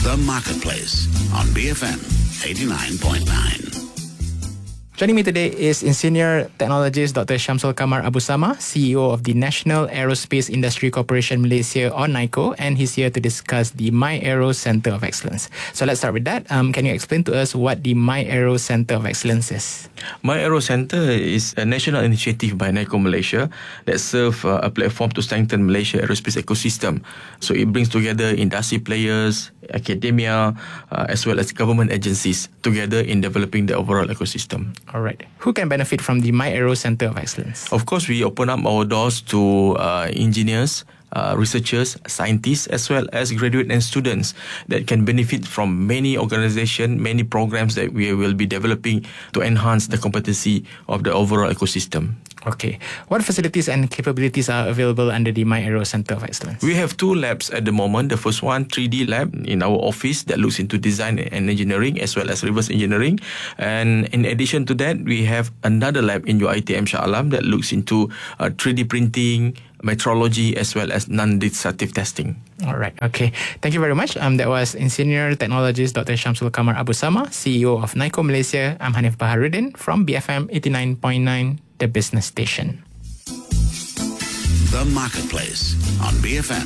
The Marketplace on BFM 89.9. Joining me today is Senior Technologist Dr. Syamsul Kamar Abu Sama, CEO of the National Aerospace Industry Corporation Malaysia, or NICO, and he's here to discuss the MyAero Centre of Excellence. So let's start with that. Can you explain to us what the MyAero Centre of Excellence is? MyAero Centre is a national initiative by NICO Malaysia that serves a platform to strengthen Malaysia aerospace ecosystem. So it brings together industry players, academia, as well as government agencies together in developing the overall ecosystem. All right. Who can benefit from the MyAero Centre of Excellence? Of course, we open up our doors to engineers, researchers, scientists, as well as graduates and students that can benefit from many organizations, many programs that we will be developing to enhance the competency of the overall ecosystem. Okay. What facilities and capabilities are available under the MyAero Centre of Excellence? We have 2 labs at the moment. The first one, 3D lab in our office that looks into design and engineering as well as reverse engineering. And in addition to that, we have another lab in UiTM Shah Alam that looks into 3D printing, metrology as well as non-destructive testing. All right. Okay. Thank you very much. That was Senior Technologist Dr. Syamsul Kamar Abu Sama, CEO of NICO Malaysia. I'm Hanif Baharuddin from BFM 89.9, the business station. The Marketplace on BFM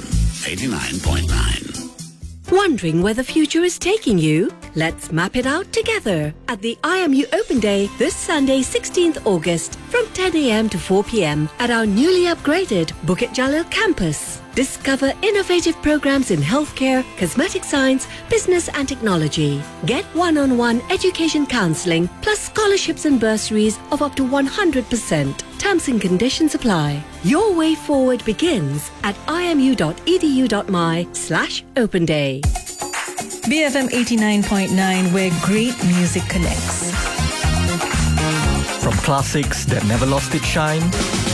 89.9. Wondering where the future is taking you? Let's map it out together at the IMU Open Day this Sunday, 16th August from 10 a.m. to 4 p.m. at our newly upgraded Bukit Jalil campus. Discover innovative programs in healthcare, cosmetic science, business and technology. Get one-on-one education counselling plus scholarships and bursaries of up to 100%. Terms and conditions apply. Your way forward begins at imu.edu.my/open day. BFM 89.9, where great music connects. From classics that never lost its shine